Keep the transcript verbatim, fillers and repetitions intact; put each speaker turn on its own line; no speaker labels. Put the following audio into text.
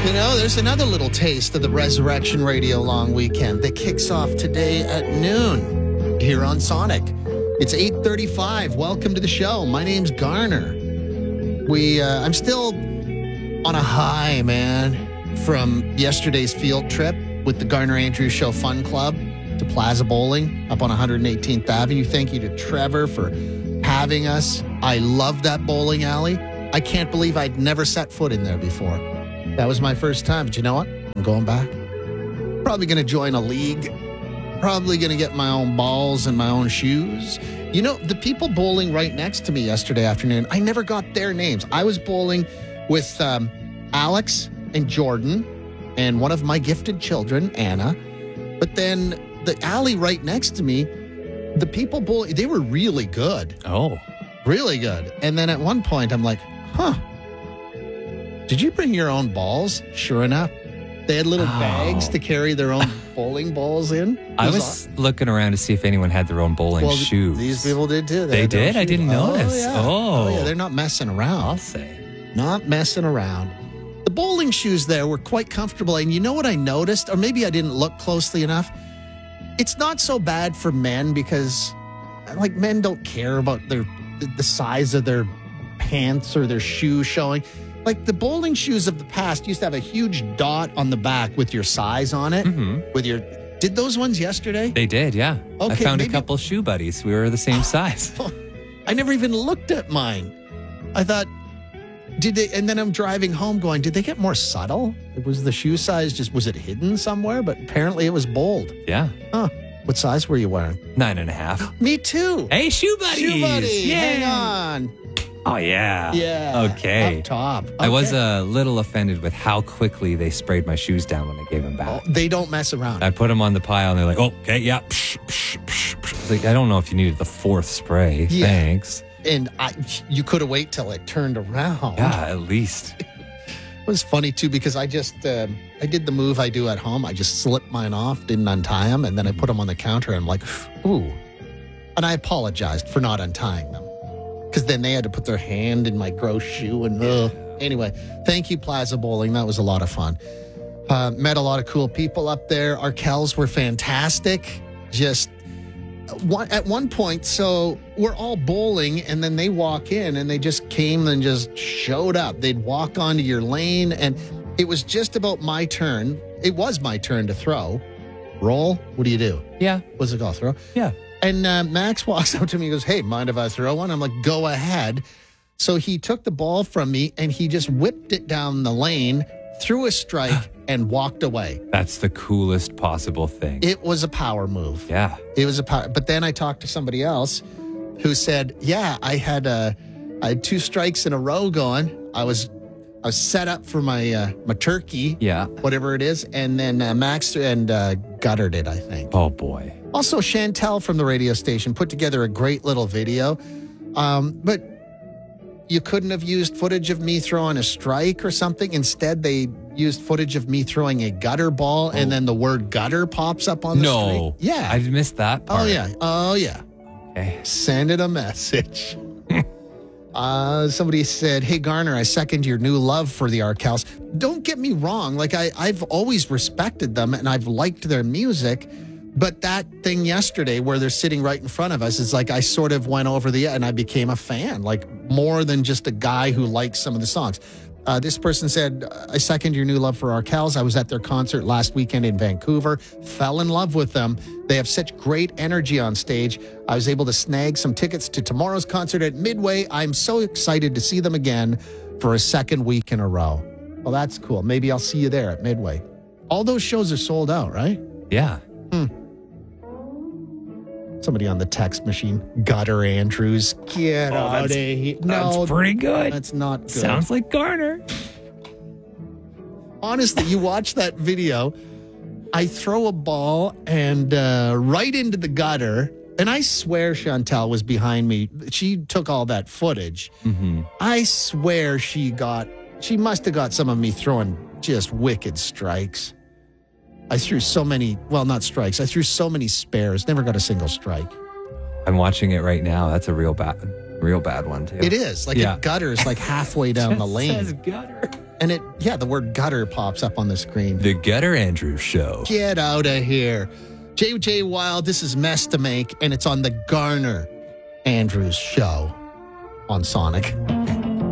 You know, there's another little taste of the Resurrection Radio long weekend that kicks off today at noon here on Sonic. It's eight thirty-five. Welcome to the show. My name's Garner. We, uh, I'm still on a high, man, from yesterday's field trip with the Garner Andrews Show Fun Club to Plaza Bowling up on one hundred eighteenth Avenue. Thank you to Trevor for having us. I love that bowling alley. I can't believe I'd never set foot in there before. That was my first time, but you know what? I'm going back. Probably going to join a league. Probably going to get my own balls and my own shoes. You know, the people bowling right next to me yesterday afternoon, I never got their names. I was bowling with um, Alex and Jordan and one of my gifted children, Anna. But then the alley right next to me, the people bowling, they were really good.
Oh.
Really good. And then at one point, I'm like, huh. Did you bring your own balls? Sure enough. They had little oh. bags to carry their own bowling balls in. It
I was, was looking around to see if anyone had their own bowling
well,
shoes.
These people did too.
They, they did? I didn't
oh,
notice.
Yeah.
Oh.
oh, yeah. They're not messing around.
I'll say.
Not messing around. The bowling shoes there were quite comfortable. And you know what I noticed? Or maybe I didn't look closely enough. It's not so bad for men because, like, men don't care about their the size of their pants or their shoe showing. Like the bowling shoes of the past used to have a huge dot on the back with your size on it.
Mm-hmm.
With your, did those ones yesterday?
They did, yeah.
Okay,
I found
maybe,
a couple shoe buddies. We were the same size.
I never even looked at mine. I thought, did they? And then I'm driving home going, did they get more subtle? Was the shoe size just, was it hidden somewhere? But apparently it was bold.
Yeah.
Huh. What size were you wearing?
Nine and a half.
Me too.
Hey, shoe buddies.
Shoe buddy.
Yay.
Hang on.
Oh, yeah.
Yeah.
Okay.
Up top. Okay.
I was a little offended with how quickly they sprayed my shoes down when I gave them back.
Oh, they don't mess around.
I put them on the pile and they're like, oh, okay, yeah. Psh, psh, psh, psh. Like, I don't know if you needed the fourth spray.
Yeah.
Thanks.
And I, you could have waited till it turned around.
Yeah, at least.
It was funny, too, because I just, um, I did the move I do at home. I just slipped mine off, didn't untie them, and then I put them on the counter, and I'm like, ooh. And I apologized for not untying them. Because then they had to put their hand in my gross shoe. And uh, anyway, thank you, Plaza Bowling. That was a lot of fun. Uh, met a lot of cool people up there. Our Kells were fantastic. Just one, at one point, so we're all bowling, and then they walk in, and they just came and just showed up. They'd walk onto your lane, and it was just about my turn. It was my turn to throw. Roll? What do you do?
Yeah.
What's it called? Throw?
Yeah.
And uh, Max walks up to me and goes, hey, mind if I throw one? I'm like, go ahead. So he took the ball from me and he just whipped it down the lane, threw a strike, and walked away.
That's the coolest possible thing.
It was a power move.
Yeah.
It was a power. But then I talked to somebody else who said, yeah, I had uh, I had two strikes in a row going. I was I was set up for my uh, my turkey,
Yeah.
whatever it is. And then uh, Max and uh, guttered it, I think.
Oh, boy.
Also, Chantel from the radio station put together a great little video. Um, but you couldn't have used footage of me throwing a strike or something. Instead, they used footage of me throwing a gutter ball, oh. and then the word gutter pops up on the
no.
screen. Yeah.
I missed that part.
Oh, yeah. Oh, yeah.
Okay.
Send it a message. uh, somebody said, hey, Garner, I second your new love for the Arkells. Don't get me wrong. Like, I, I've always respected them, and I've liked their music. But that thing yesterday where they're sitting right in front of us is like I sort of went over the and I became a fan, like more than just a guy who likes some of the songs. Uh, this person said, I second your new love for Arkells. I was at their concert last weekend in Vancouver, fell in love with them. They have such great energy on stage. I was able to snag some tickets to tomorrow's concert at Midway. I'm so excited to see them again for a second week in a row. Well, that's cool. Maybe I'll see you there at Midway. All those shows are sold out, right?
Yeah.
Hmm. Somebody on the text machine, Gutter Andrews. Get
oh,
out of here. No,
that's pretty good.
That's not good.
Sounds like Garner.
Honestly, you watch that video, I throw a ball and uh, right into the gutter, and I swear Chantel was behind me. She took all that footage.
Mm-hmm.
I swear she got, she must have got some of me throwing just wicked strikes. I threw so many, well, not strikes. I threw so many spares. Never got a single strike.
I'm watching it right now. That's a real bad, real bad one, too.
It is. Like
yeah.
a gutter is like halfway down the lane.
It says gutter.
And it, yeah, the word gutter pops up on the screen.
The Getter Andrews Show.
Get out of here. J J Wild, this is Mess to Make, and it's on the Garner Andrews Show on Sonic.